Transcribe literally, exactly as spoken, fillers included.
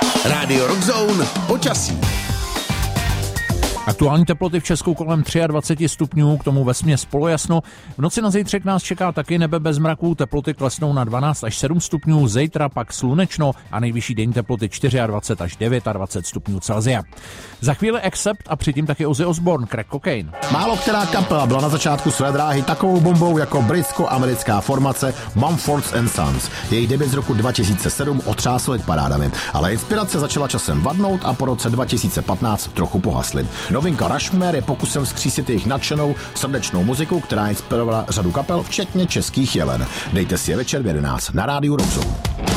Rádio Rockzone počasí. Aktuální teploty v Česku kolem dvacet tři stupňů, k tomu vesměs polojasno. V noci na zítřek nás čeká taky nebe bez mraků, teploty klesnou na dvanáct až sedm stupňů, zítra pak slunečno a nejvyšší denní teploty dvacet čtyři až dvacet devět stupňů Celsia. Za chvíli Accept a předtím taky Ozzy Osbourne, Crack Cocaine. Málo která kapela byla na začátku své dráhy takovou bombou jako britsko-americká formace Mumford and Sons. Její debut z roku dva tisíce sedm otřásl parádami, ale inspirace začala časem vadnout a po roce dva tisíce patnáct trochu pohasly. Novinka Rushmore je pokusem vzkřísit jejich nadšenou srdečnou muziku, která inspirovala řadu kapel, včetně českých Jelen. Dejte si je večer v jedenáct na rádiu Rockzone.